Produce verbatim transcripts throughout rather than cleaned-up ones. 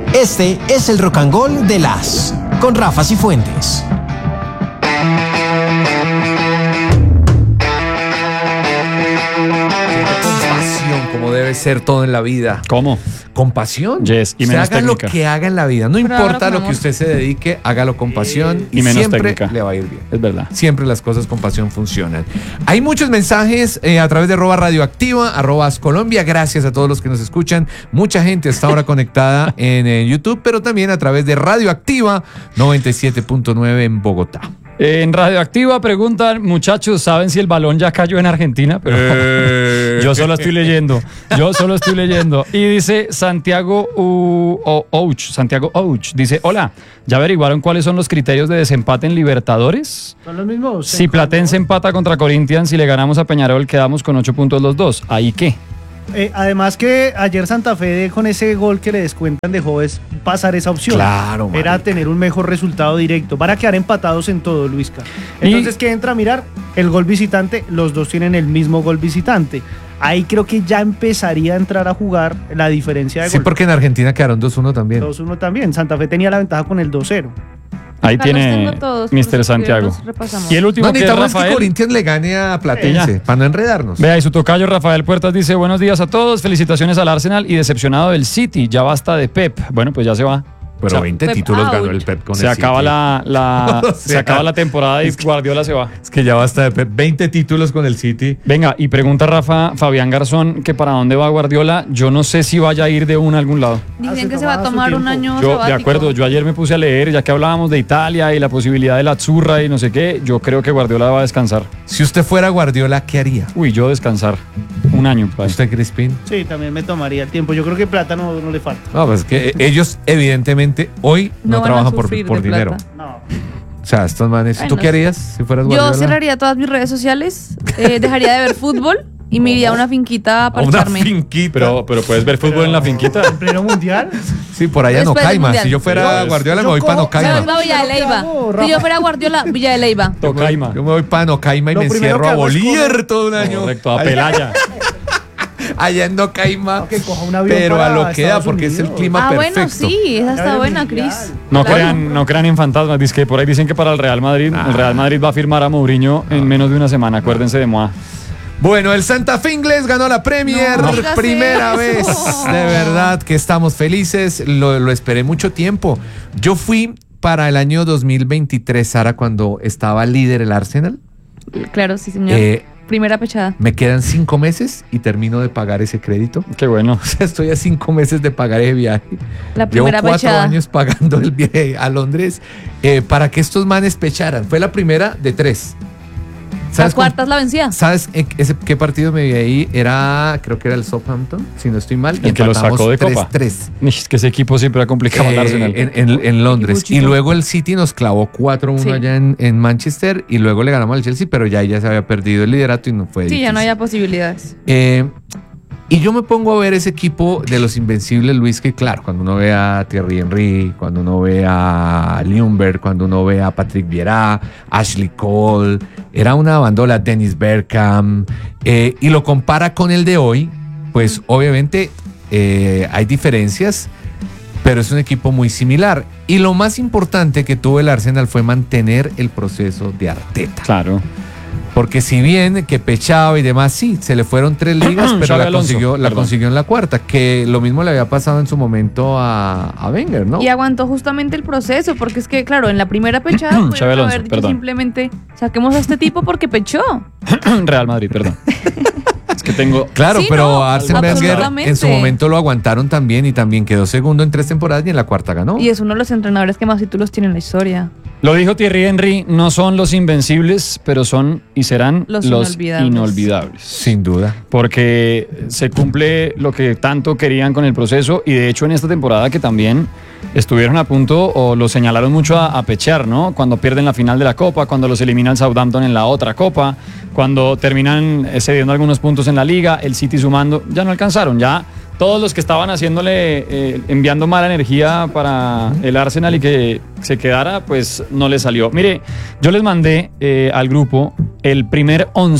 Este es el Rock and Roll de las con Rafa Cifuentes. Compasión, como debe ser todo en la vida. ¿Cómo? Compasión. Yes, y se menos haga técnica. lo que haga en la vida. No Pero importa ahora lo con que usted se dedique, hágalo con pasión y, Y menos siempre técnica. le va a ir bien. Es verdad. Siempre las cosas con pasión funcionan. Hay muchos mensajes eh, a través de arroba radioactiva, arroba Colombia. Gracias a todos los que nos escuchan. Mucha gente está ahora conectada en eh, YouTube, pero también a través de Radioactiva noventa y siete punto nueve en Bogotá. En Radioactiva preguntan, muchachos, ¿saben si el balón ya cayó en Argentina? Pero Eh. yo solo estoy leyendo, yo solo estoy leyendo. Y dice Santiago U- O- Ouch, Santiago Ouch, dice, hola, ¿ya averiguaron cuáles son los criterios de desempate en Libertadores? ¿Son los mismos? Si Platense empata contra Corinthians y le ganamos a Peñarol, quedamos con ocho puntos los dos. ¿Ahí qué? Eh, además que ayer Santa Fe con ese gol que le descuentan dejó es pasar esa opción. Claro, marica. Era tener un mejor resultado directo. Van a quedar empatados en todo, Luisca. Entonces, Y- ¿qué entra a mirar? El gol visitante, los dos tienen el mismo gol visitante. Ahí creo que ya empezaría a entrar a jugar la diferencia de Sí, gol. porque en Argentina quedaron dos uno también. dos uno también. Santa Fe tenía la ventaja con el dos cero. Ahí Acá los tiene tengo todos, mister por si Santiago. los repasamos. Y el último No que es necesitamos que Rafael. Corinthians le gane a Platense, Ya. para no enredarnos. Vea, y su tocayo Rafael Puertas dice, buenos días a todos, felicitaciones al Arsenal y decepcionado del City, ya basta de Pep. Bueno, pues ya se va. Pero O sea, veinte Pep títulos out. ganó el Pep con se el acaba City. la, la- O se sea, acaba la temporada y es que- Guardiola se va. Es que ya basta de Pep. veinte títulos con el City. Venga, y pregunta Rafa Fabián Garzón que para dónde va Guardiola. Yo no sé si vaya a ir de uno a algún lado. Dicen Ah, se que se va a tomaba su tomar un tiempo. año Yo, de sabático. acuerdo, yo ayer me puse a leer, ya que hablábamos de Italia y la posibilidad de la Azzurra y no sé qué, yo creo que Guardiola va a descansar. Si usted fuera Guardiola, ¿qué haría? Uy, yo descansar. Un año. pa' ahí. ¿Usted, Crispín? Sí, también me tomaría el tiempo. Yo creo que plata no, no le falta. No, pues es que ellos evidentemente hoy no, No van a trabajan por, sufrir por de dinero. plata. No. O sea, estos manes, Ay, ¿tú no qué sé. harías si fueras Guardiola? Yo cerraría todas mis redes sociales, eh, dejaría de ver fútbol y me iría a una finquita a A una parcharme. finquita. Pero, pero puedes ver fútbol en la finquita. ¿En pleno mundial? Sí, por allá no Después del caima. Mundial. Si yo fuera Sí, Guardiola, me yo voy para cojo- Me Nocaima. voy para Villa de ¿Qué Leyva. hago, Si Rafa? yo fuera Guardiola, Villa de Leyva. Tocaima. Yo me voy para Nocaima y Lo me primero encierro que a hago es Bolívar coger- todo un año. Correcto, a Allá- Pelaya. Allá en Nocaima. No, que coja un avión Pero a para lo que da, Estados porque es el Unidos. clima Ah, perfecto. bueno, sí, esa está Ya buena, mundial. Cris. No Claro. crean, no crean en fantasmas, dice que por ahí dicen que para el Real Madrid, el Real Madrid va a firmar a Mourinho en menos de una semana, acuérdense de Moa. Bueno, el Santa Fe inglés ganó la Premier, No digas primera eso. vez. De verdad que estamos felices. Lo, lo esperé mucho tiempo. Yo fui para el año dos mil veintitrés, Sara, cuando estaba líder el Arsenal. Claro, sí, señor. Eh, Primera pechada. me quedan cinco meses y termino de pagar ese crédito. Qué bueno. O sea, estoy a cinco meses de pagar ese viaje. La Llevo primera cuatro pechada. años pagando el viaje a Londres eh, para que estos manes pecharan. Fue la primera de tres. La ¿Sabes con- cuarta es la vencida. ¿Sabes en ese, qué partido me vi ahí? Era, creo que era el Southampton, si no estoy mal. y El que lo empatamos sacó de tres Copa. tres. Es que ese equipo siempre ha complicado al Eh, Arsenal. en, en- en Londres. Y Equipuchito. luego el City nos clavó cuatro uno Sí. allá en, en Manchester y luego le ganamos al Chelsea, pero ya ya se había perdido el liderato y no fue Sí, ya difícil. no había posibilidades. Eh, y yo me pongo a ver ese equipo de los Invencibles, Luis, que claro, cuando uno ve a Thierry Henry, cuando uno ve a Ljungberg, cuando uno ve a Patrick Vieira, Ashley Cole, era una bandola, Dennis Bergkamp, eh, y lo compara con el de hoy, pues obviamente eh, hay diferencias, pero es un equipo muy similar. Y lo más importante que tuvo el Arsenal fue mantener el proceso de Arteta. Claro. Porque si bien que pechaba y demás, sí, se le fueron tres ligas, pero Xabi la Alonso, consiguió, la perdón. consiguió en la cuarta, que lo mismo le había pasado en su momento a, a Wenger, ¿no? Y aguantó justamente el proceso, porque es que, claro, en la primera pechada Xabi pudieron Alonso, haber dicho perdón. simplemente saquemos a este tipo porque pechó. Real Madrid, perdón. Es que tengo. Claro, Sí, pero no, Arsene Wenger absolutamente. en su momento lo aguantaron también y también quedó segundo en tres temporadas y en la cuarta ganó. Y es uno de los entrenadores que más títulos tiene en la historia. Lo dijo Thierry Henry, no son los invencibles, pero son y serán Los los, inolvidables. inolvidables. Sin duda. Porque se cumple lo que tanto querían con el proceso y de hecho en esta temporada que también estuvieron a punto o lo señalaron mucho a, a pechar, ¿no? Cuando pierden la final de la Copa, cuando los elimina el Southampton en la otra Copa, cuando terminan eh, cediendo algunos puntos en la Liga, el City sumando, ya no alcanzaron, ya todos los que estaban haciéndole, eh, enviando mala energía para el Arsenal y que se quedara, pues no le salió. Mire, yo les mandé eh, al grupo el primer once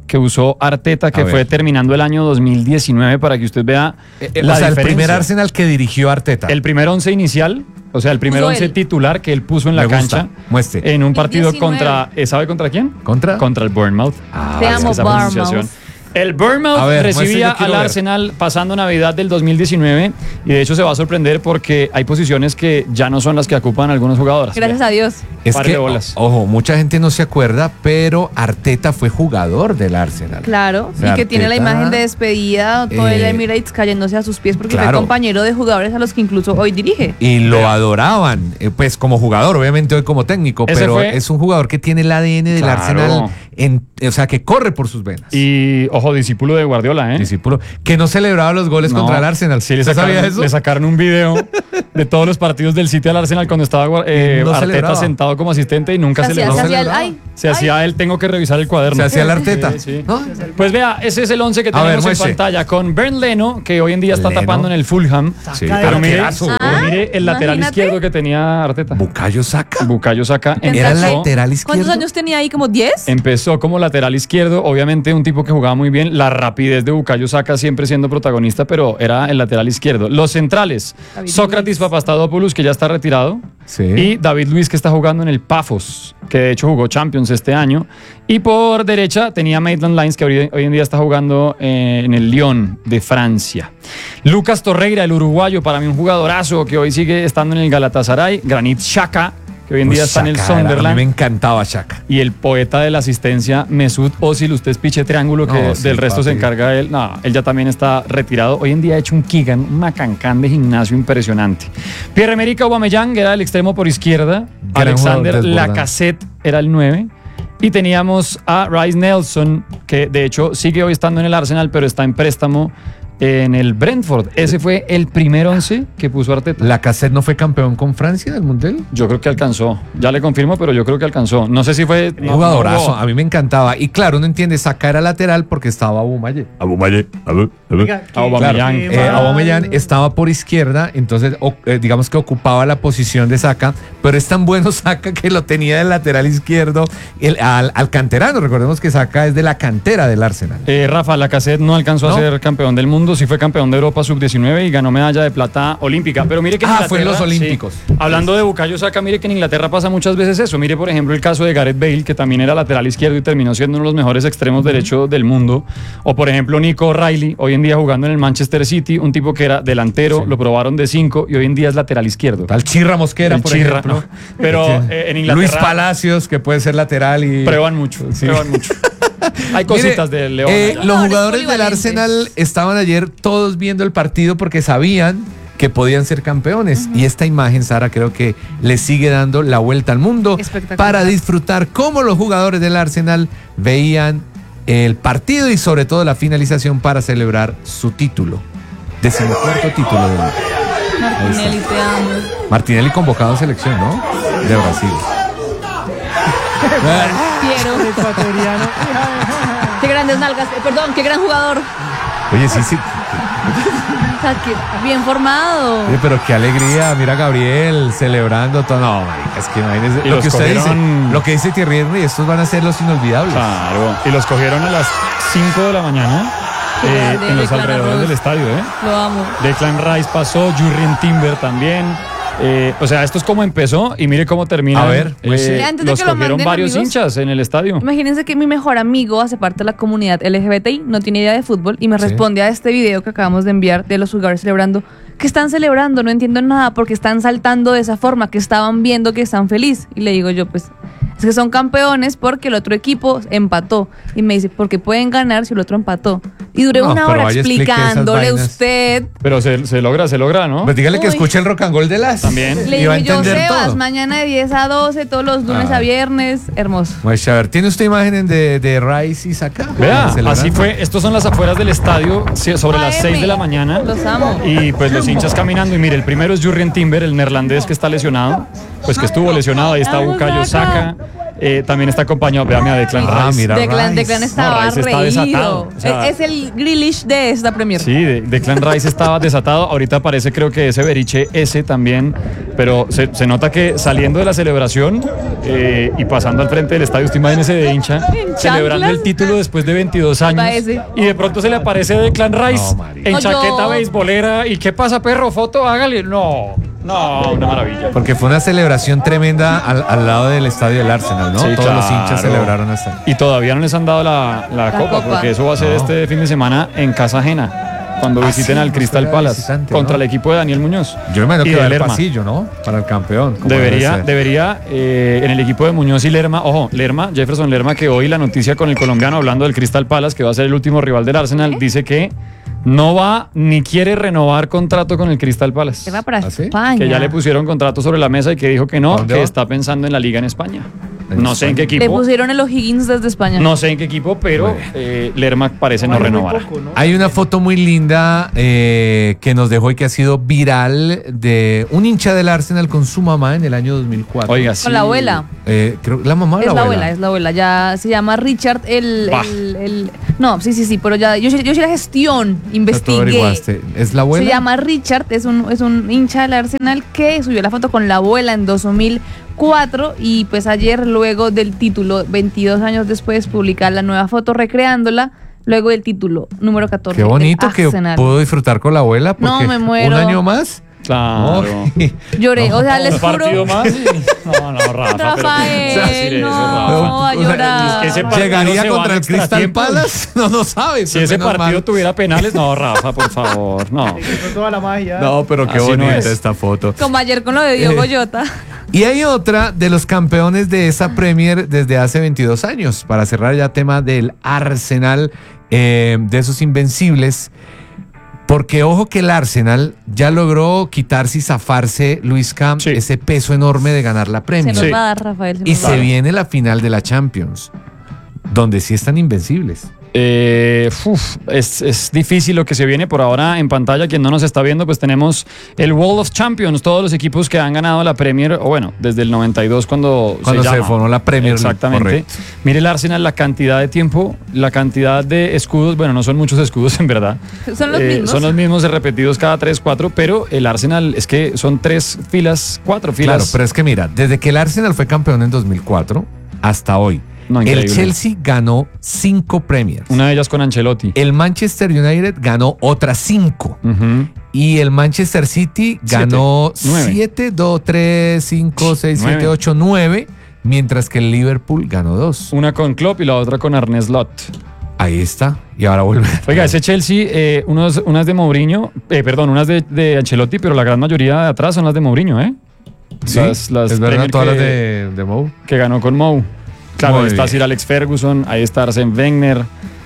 que usó Arteta, que A fue ver. terminando el año dos mil diecinueve, para que usted vea Eh, eh, la o sea, el diferencia. primer Arsenal que dirigió Arteta. El primer once inicial, o sea, el primer Puso once él. titular que él puso en la Me gusta. cancha. Muestre. En un partido dos mil diecinueve. contra, ¿eh, ¿sabe contra quién? ¿Contra? Contra el Bournemouth. Ah, Te Es amo, que esa Bournemouth. pronunciación. El Bournemouth A ver, recibía muestre, yo quiero al ver. Arsenal pasando Navidad del dos mil diecinueve y de hecho se va a sorprender porque hay posiciones que ya no son las que ocupan algunos jugadores. Gracias a Dios. Es Par que, de bolas. o- ojo, mucha gente no se acuerda, pero Arteta fue jugador del Arsenal. Claro, De y que tiene la Arteta, imagen de despedida, todo el eh, Emirates cayéndose a sus pies porque claro. fue compañero de jugadores a los que incluso hoy dirige. Y lo adoraban, eh, pues como jugador, obviamente hoy como técnico, Ese pero fue- es un jugador que tiene el A D N del Claro. Arsenal, en, o sea, que corre por sus venas. Y, ojo, discípulo de Guardiola, ¿eh? Discípulo, que no celebraba los goles No. contra el Arsenal. Sí, le ¿Usted sacaron, sabía eso? le sacaron un video de todos los partidos del City al Arsenal cuando estaba eh, No Arteta celebraba. sentado como asistente y nunca Se hacía, celebró. se hacía el, celebraba. ay, Se ay. hacía él, tengo que revisar el cuaderno. Se hacía el Arteta. Sí, sí. ¿No? Pues vea, ese es el once que A ver, tenemos en muestre. pantalla con Bernd Leno, que hoy en día está Leno. tapando en el Fulham. Sí, Saca de Pero mire, arquerazo. pero mire el lateral Imagínate. izquierdo que tenía Arteta. Bukayo Saka. Bukayo Saka Era empezó, lateral izquierdo. ¿Cuántos años tenía ahí? ¿Como diez? empezó como lateral izquierdo, obviamente un tipo que jugaba muy bien, la rapidez de Bukayo Saka siempre siendo protagonista, pero era el lateral izquierdo. Los centrales, David Sócrates Luiz. Papastadopoulos, que ya está retirado, Sí. y David Luiz, que está jugando en el Pafos, que de hecho jugó Champions este año. Y por derecha tenía Maitland Niles, que hoy, hoy en día está jugando eh, en el Lyon de Francia. Lucas Torreira, el uruguayo, para mí un jugadorazo que hoy sigue estando en el Galatasaray. Granit Xhaka, que hoy en día Pues está en el Xhaka era- A mí Sunderland. me encantaba Saka. Y el poeta de la asistencia, Mesut Özil, usted es piche triángulo, que No, sí, del resto se papi. encarga él. No, él ya también está retirado. Hoy en día ha hecho un Keegan, un macancán de gimnasio impresionante. Pierre-Emerick Aubameyang era el extremo por izquierda. Gran Alexander jugador, desbordante. Lacazette era el nueve. Y teníamos a Rice Nelson, que de hecho sigue hoy estando en el Arsenal, pero está en préstamo en el Brentford. Ese fue el primer once que puso Arteta. ¿La Cassette no fue campeón con Francia del Mundial? Yo creo que alcanzó. Ya le confirmo, pero yo creo que alcanzó. No sé si fue... no- Jugadorazo, no- a mí me encantaba. Y claro, uno entiende, Saka era lateral porque estaba Abumaye. Abumaye, Oiga, qué- Aubameyang. qué Eh, mal. Aubameyang estaba por izquierda, entonces o- eh, digamos que ocupaba la posición de Saka, pero es tan bueno Saka que lo tenía del lateral izquierdo el- al, al canterano. Recordemos que Saka es de la cantera del Arsenal. Eh, Rafa, Lacazette no alcanzó ¿No? a ser campeón del mundo, sí fue campeón de Europa sub diecinueve y ganó medalla de plata olímpica. Pero mire que en Ah, Inglaterra, fue en los sí. Olímpicos. Hablando de Bukayo Saka, mire que en Inglaterra pasa muchas veces eso. Mire, por ejemplo, el caso de Gareth Bale, que también era lateral izquierdo y terminó siendo uno de los mejores extremos derechos del mundo. O, por ejemplo, Nico O'Reilly, hoy en día jugando en el Manchester City, un tipo que era delantero, Sí. lo probaron de cinco y hoy en día es lateral izquierdo. Tal Chirra Mosquera, El por Chirra, ejemplo. ¿no? Pero eh, en Inglaterra Luis Palacios, que puede ser lateral y... prueban mucho, Sí. prueban mucho. Hay cositas Mire, de León. eh, allá. los Jugadores jugadores del polivalentes. Arsenal estaban ayer todos viendo el partido porque sabían que podían ser campeones. Y esta imagen, Sara, creo que le sigue dando la vuelta al mundo Espectacular. para disfrutar cómo los jugadores del Arsenal veían el partido y sobre todo la finalización para celebrar su título. Decimocuarto título de Martinelli, te amo. Martinelli convocado a selección, ¿no? De Brasil. Quiero. Ecuatoriano. Qué grandes nalgas. Eh, perdón, qué gran jugador. Oye, sí, sí. O sea, que bien formado. Oye, pero qué alegría, mira a Gabriel celebrando todo. No, marica, es que imagínese Y lo los que usted cogieron- dice, lo que dice Thierry Henry, estos van a ser los inolvidables. Claro. Y los cogieron a las cinco de la mañana Qué eh, grande, en los Declan alrededores Rice. del estadio. ¿eh? Lo amo. Declan Rice pasó, Jurrien Timber también. Eh, o sea, esto es como empezó y mire cómo termina. A ver, pues sí. Antes de los que lo cogieron manden, varios amigos. hinchas en el estadio. Imagínense que mi mejor amigo hace parte de la comunidad L G B T I, no tiene idea de fútbol y me Sí. responde a este video que acabamos de enviar de los jugadores celebrando. ¿Qué están celebrando? No entiendo nada porque están saltando de esa forma, que estaban viendo que están felices. Y le digo yo, pues, es que son campeones porque el otro equipo empató. Y me dice, ¿por qué pueden ganar si el otro empató? Y duré No, una pero hora vaya, explique esas explicándole a vainas. usted. Pero se, se logra, se logra, ¿no? Pues dígale que Uy. escuche el rock and roll de las. También. Le Y va a dije yo, entender Sebas, todo. mañana de diez a doce, todos los lunes Ah. a viernes. Hermoso. Pues a ver, ¿tiene usted imagen de, de Rice y Saka? Vea, Celebrando. así fue. Estos son las afueras del estadio sí, sobre las A M. seis de la mañana. Los amo. Y pues los hinchas caminando. Y mire, el primero es Jurrien Timber, el neerlandés que está lesionado. Pues que estuvo lesionado. Ahí está Vamos, Bukayo Saka. Saka. Eh, también está acompañado, véame a Declan Ah, Rice. mira. Declan, Rice. Declan estaba No, Rice está reído. desatado, o sea- es el Grealish de esta Premier. Sí, de- Declan Rice estaba desatado. Ahorita aparece creo que ese Beriche ese también. Pero se, se nota que saliendo de la celebración eh, y pasando al frente del estadio, usted imagínese de hincha, En celebrando chanclas. el título después de veintidós años. Parece. Y de pronto se le aparece Declan Rice No, marica. en No, yo- chaqueta beisbolera. ¿Y qué pasa, perro? Foto, hágale. No, no, una maravilla. Porque fue una celebración tremenda al, al lado del estadio del Arsenal, ¿no? Sí, Todos los claro. hinchas celebraron hasta. Y todavía no les han dado la, la La copa, copa. porque eso va a ser No. este fin de semana en casa ajena, cuando Ah, visiten sí, al Crystal usted era Palace visitante, contra ¿no? el equipo de Daniel Muñoz. Yo me imagino Y que va a de haber Lerma. pasillo, ¿no? Para el campeón. como debe Debería, ser. debería eh, en el equipo de Muñoz y Lerma, ojo, Lerma, Jefferson Lerma, que hoy la noticia con el colombiano hablando del Crystal Palace, que va a ser el último rival del Arsenal, dice que no va ni quiere renovar contrato con el Crystal Palace. Se va para ¿Ah, sí? España. Que ya le pusieron contrato sobre la mesa y que dijo que ¿A no, dónde que va? está pensando en la liga en España. ¿En No sé en qué España? Le equipo. pusieron el O'Higgins desde España. No sé en qué equipo, pero Bueno. eh, Lerma parece no Vale muy renovar. poco, ¿no? Hay una foto muy linda eh, que nos dejó y que ha sido viral de un hincha del Arsenal con su mamá en el año dos mil cuatro. Oiga, sí. Con la abuela. Eh, creo, ¿La mamá o Es la la abuela? abuela, es la abuela. Ya se llama Richard el, Bah. el, el- No, sí, sí, sí, pero ya yo, yo hice la gestión, O sea, tú investigué. averiguaste. ¿Es la abuela? Se llama Richard, es un, es un hincha del Arsenal que subió la foto con la abuela en dos mil cuatro y pues ayer, luego del título, veintidós años después, publicar la nueva foto recreándola, luego del título número catorce. Qué bonito del que Arsenal. puedo disfrutar con la abuela. No, Porque me muero. ¿Un año más? Claro. Ay. Lloré, o sea, les ¿Un juro. partido más? Sí. No, no, Rafa. pero Rafael, ¿cómo decir eso, no, Rafa? a llorar. Es que ese partido ¿Llegaría se va contra en el Crystal extratiempo. Palace? No, no sabes. Si ese partido tuviera penales, no, Rafa, por favor, no. Le quitó toda la magia. No, pero qué Así no bonita es. esta foto. Como ayer con lo de Diogo Jota. Y hay otra de los campeones de esa Premier desde hace veintidós años. Para cerrar ya tema del Arsenal, eh, de esos invencibles. Porque ojo que el Arsenal ya logró quitarse y zafarse, Luis Camp, Sí. ese peso enorme de ganar la Se Premier. nos Sí. va a dar, Rafael. Y nos va a se dar. viene la final de la Champions, donde sí están invencibles. Eh, uf, es, es difícil lo que se viene por ahora en pantalla. Quien no nos está viendo, pues tenemos el World of Champions, todos los equipos que han ganado la Premier, o bueno, desde el noventa y dos cuando, Cuando se llama. formó la Premier League, Exactamente. correcto. Mire el Arsenal, la cantidad de tiempo, la cantidad de escudos, bueno, no son muchos escudos en verdad. Son los Eh, mismos. Son los mismos repetidos cada tres, cuatro, pero el Arsenal es que son tres filas, cuatro filas. Claro, pero es que mira, desde que el Arsenal fue campeón en dos mil cuatro hasta hoy, No, el increíble. Chelsea ganó cinco Premiers. Una de ellas con Ancelotti. El Manchester United ganó otras cinco. Ujú. Y el Manchester City Siete. ganó Nueve. siete, dos, tres, cinco, seis, Nueve. siete, ocho, nueve. Mientras que el Liverpool ganó dos. Una con Klopp y la otra con Arne Slot. Ahí está. Y ahora vuelve. Oiga, ese Chelsea, eh, unos, unas de Mourinho, eh, perdón, unas de, de Ancelotti, pero la gran mayoría de atrás son las de Mourinho, ¿eh? Sí, las- las es verdad, Premier todas que- las de, de Mou. Que ganó con Mou. Claro, Muy ahí está bien. Sir Alex Ferguson, ahí está Arsene Wenger,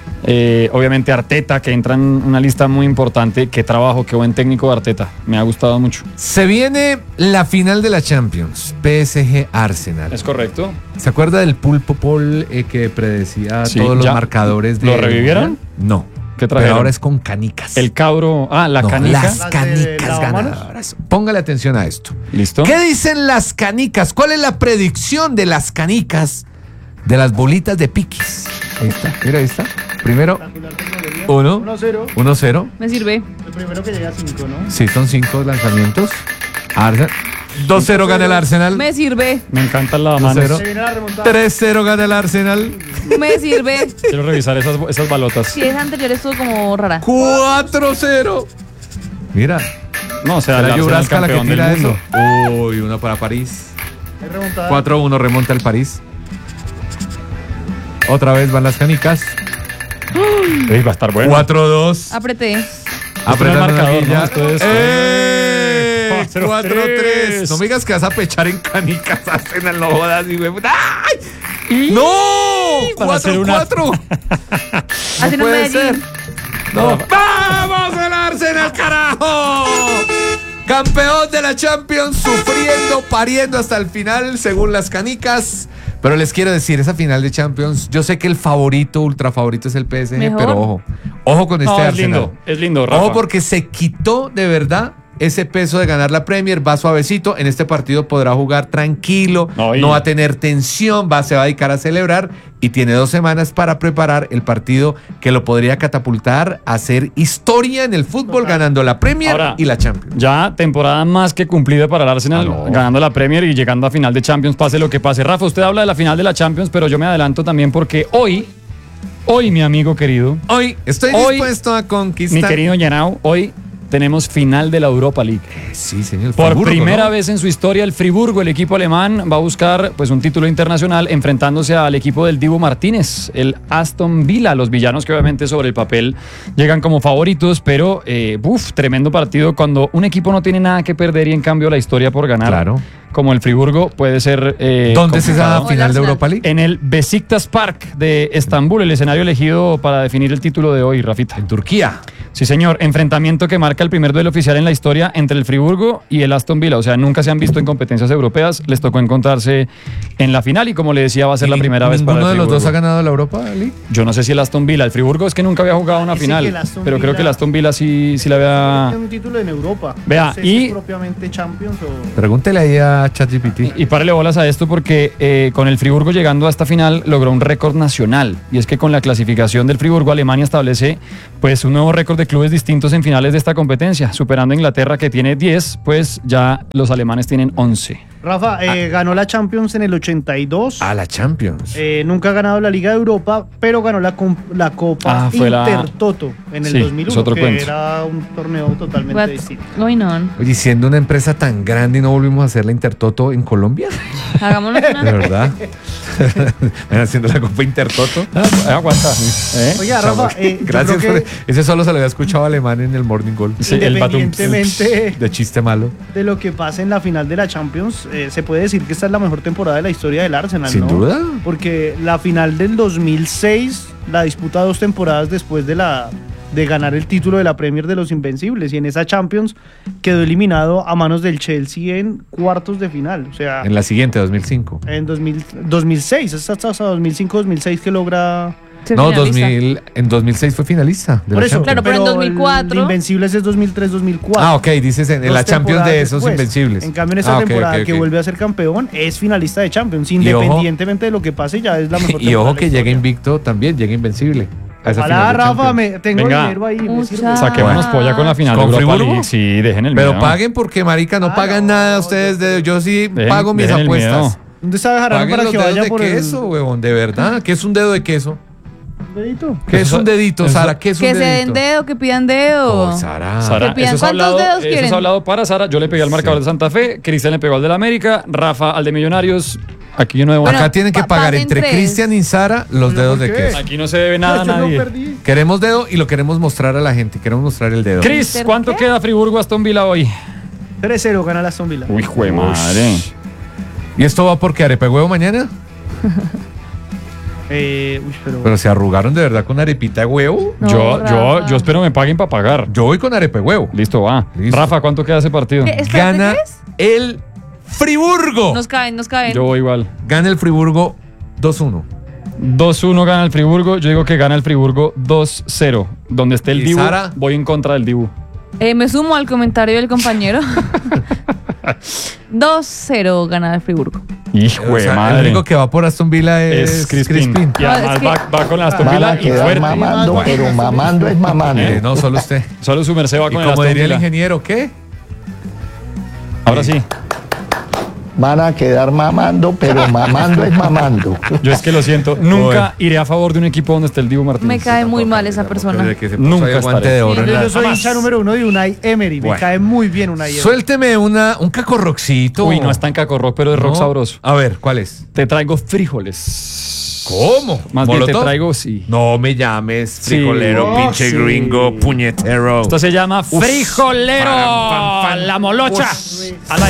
eh, obviamente Arteta, que entra en una lista muy importante. Qué trabajo, qué buen técnico de Arteta. Me ha gustado mucho. Se viene la final de la Champions. P S G Arsenal. ¿Es correcto? ¿Se acuerda del pulpo Paul eh, que predecía Sí, todos los ya. marcadores de ¿Lo revivieron? No. ¿Qué Pero trajeron? ahora es con canicas. El cabro. Ah, la No, canica. Las ¿Las de canicas lavamanos? ganadoras. Póngale atención a esto. ¿Listo? ¿Qué dicen las canicas? ¿Cuál es la predicción de las canicas de las bolitas de piquis? Ahí está, mira, ahí está. Primero, uno, uno cero. uno cero. Me sirve. El primero que llega a cinco, ¿no? Sí, son cinco lanzamientos. Arsenal. dos cero gana el Arsenal. Me sirve. Me encanta la dos mano. cero. Se viene la remontada. tres cero gana el Arsenal. Me sirve. Quiero revisar esas, esas balotas. Si es anterior, estuvo como rara. cuatro cero. Mira, No, o sea, el ¿será Arsenal Yubrasca la que campeón del tira eso? mundo. Uy, uno para París. Hay remontada. cuatro uno remonta el París. Otra vez van las canicas. Ey, va a estar bueno. cuatro dos. Apreté. Apretando el la marcador, guilla. ¿no? Esto es- ¡Eh! cuatro cuatro tres. tres. No me digas que vas a pechar en canicas. Arsenal, no jodas, hijo de puta. ¡Ay! ¡No! Para hacer cuatro una- cuatro. Así no puede me ser. No. ¡Vamos el Arsenal, carajo! Campeón de la Champions, sufriendo, pariendo hasta el final, según las canicas. Pero les quiero decir, esa final de Champions, yo sé que el favorito, ultra favorito es el P S G, Mejor. pero ojo, ojo con este No, es Arsenal. lindo, es lindo, Rafa. Ojo porque se quitó de verdad ese peso de ganar la Premier, va suavecito, en este partido podrá jugar tranquilo, No, y- no va a tener tensión, va, se va a dedicar a celebrar y tiene dos semanas para preparar el partido que lo podría catapultar a hacer historia en el fútbol, ganando la Premier Ahora, y la Champions. Ya temporada más que cumplida para el Arsenal, Ah, no. ganando la Premier y llegando a final de Champions, pase lo que pase. Rafa, usted habla de la final de la Champions, pero yo me adelanto también porque hoy, hoy mi amigo querido, Hoy estoy Hoy, dispuesto a conquistar. mi querido Llenao, hoy tenemos final de la Europa League. Sí, señor. Por Friburgo, primera ¿no? vez en su historia, el Friburgo, el equipo alemán, va a buscar pues un título internacional enfrentándose al equipo del Dibu Martínez, el Aston Villa. Los villanos que obviamente sobre el papel llegan como favoritos, pero eh, uf, tremendo partido cuando un equipo no tiene nada que perder y en cambio la historia por ganar, Claro. como el Friburgo, puede ser eh, ¿Dónde es esa complicado. final de Arsenal. Europa League? En el Besiktas Park de Estambul, el escenario elegido para definir el título de hoy, Rafita. En Turquía. Sí, señor. Enfrentamiento que marca el primer duelo oficial en la historia entre el Friburgo y el Aston Villa. O sea, nunca se han visto en competencias europeas. Les tocó encontrarse en la final y, como le decía, va a ser la ¿Y primera vez para el ¿Ninguno de los Friburgo. dos ha ganado la Europa League? Yo no sé si el Aston Villa. El Friburgo es que nunca había jugado una Parece que final. el Aston Pero creo Villa- que el Aston Villa sí, sí la había... Tiene un título en Europa. Vea, No sé si y- es propiamente Champions o... Pregúntele ahí a ChatGPT. Y párele bolas a esto porque eh, con el Friburgo llegando a esta final logró un récord nacional. Y es que con la clasificación del Friburgo, Alemania establece pues un nuevo récord de clubes distintos en finales de esta competencia. Superando a Inglaterra, que tiene diez, pues ya los alemanes tienen once. Rafa, eh, ganó la Champions en el ochenta y dos. A la Champions. Eh, nunca ha ganado la Liga de Europa, pero ganó la, com- la Copa Ah, fue la- Intertoto en el Sí, dos mil uno, es otro que cuento. era un torneo totalmente What? distinto. Uy, no. Oye, siendo una empresa tan grande y no volvimos a hacer la Intertoto en Colombia, Hagámonos de una. verdad. Ven haciendo la Copa Intertoto. Ah, eh, aguanta. ¿Eh? Oiga, Rafa, eh, yo Gracias creo por que ese solo se lo había escuchado alemán en el Morning Goal. Sí, el Batum. independientemente De chiste malo. de lo que pase en la final de la Champions, eh, se puede decir que esta es la mejor temporada de la historia del Arsenal, Sin ¿no? duda. Porque la final del dos mil seis la disputa dos temporadas después de la de ganar el título de la Premier de los Invencibles, y en esa Champions quedó eliminado a manos del Chelsea en cuartos de final. O sea, En la siguiente, dos mil cinco. en dos mil, dos mil seis, es hasta, hasta dos mil cinco dos mil seis que logra... Se No, finaliza. dos mil, en dos mil seis fue finalista. de Por la eso, Champions. Claro, pero en dos mil cuatro. el de Invencibles es dos mil tres dos mil cuatro. Ah, ok, dices en, en Dos la Champions de temporadas esos después. invencibles. En cambio, en esta Ah, ok, temporada ok, que ok. vuelve a ser campeón, es finalista de Champions. Y ojo- Independientemente de lo que pase, ya es la mejor Y temporada ojo de la que llega historia. invicto también, llega invencible. a esa Ojalá, final de Rafa, Champions. me, tengo Venga. dinero ahí. Me Mucha- sirve. Saquémonos polla con la final ¿Con de Europa Friburgo? League. Sí, dejen el Pero miedo. paguen porque, marica, no Ah, pagan no, nada ustedes. yo- De, yo sí Dejen- pago mis dejen el apuestas. miedo. ¿Dónde está Bejarano Paguen para los que dedos vaya de por queso, el huevón, de verdad. ¿Qué es un dedo de queso? dedito? ¿Qué es Eso- un dedito, eso- Sara? ¿Qué es un Que se dedito? den dedo, que pidan dedo. Oh, Sara. Sara, Que pidan eso es cuántos hablado, dedos eso quieren. es hablado para Sara. Yo le pegué al marcador Sí. de Santa Fe, Cristian le pegó al del América, Rafa al de Millonarios. Aquí yo no debo Bueno, Acá tienen que pa- pagar paguen entre tres. Cristian y Sara los ¿Pero dedos por de qué? queso. Aquí no se debe nada a Yo no nadie. perdí. Queremos dedo y lo queremos mostrar a la gente. Queremos mostrar el dedo. Cris, ¿Mister ¿cuánto qué? queda Friburgo Aston Villa hoy? tres cero gana la Aston Villa. Uy, jue madre. ¿Y esto va porque arepa de huevo mañana? Eh, uy, pero, Pero se arrugaron de verdad con arepita de huevo. No, yo, yo, Rafa. yo espero me paguen para pagar. Yo voy con arepa de huevo. Listo, va. Listo. Rafa, ¿cuánto queda ese partido? ¿Qué? Espérate, Gana ¿qué es? el Friburgo. Nos caen, nos caen. Yo voy igual. Gana el Friburgo dos uno. dos uno gana el Friburgo. Yo digo que gana el Friburgo dos cero. Donde esté el ¿Y Dibu, Sara? voy en contra del Dibu. Eh, me sumo al comentario del compañero. dos cero gana el Friburgo. Hijo O de sea, madre. el único que va por Aston Villa es, es Crispin. Crispin. Y Ah, además es que- va, va con la Aston Van Villa a y quedar fuerte. mamando, Bueno. pero mamando es mamando. Eh, no, solo usted. Solo su merced va Y con el como Aston diría el Villa. ingeniero, ¿qué? Ahora sí. Van a quedar mamando, pero mamando es mamando. Yo es que lo siento. Nunca iré a favor de un equipo donde esté el Dibu Martínez. Me cae muy mal esa persona. Desde que se Nunca puso ahí el guante estaré. de oro Sí, en yo, la- yo soy Jamás. hincha número uno de Unai Emery. Me Bueno. cae muy bien Unai Emery. Suélteme una, un cacorroxito. Uy, no es tan cacorrock, pero es rock No. sabroso. A ver, ¿cuál es? Te traigo frijoles. ¿Cómo? Más bien te ¿Molotov? traigo, sí. No me llames Sí. frijolero, Oh, pinche sí. gringo, puñetero. Esto se llama frijolero. Pam, pam, pam. La molocha. Uf. Al aire.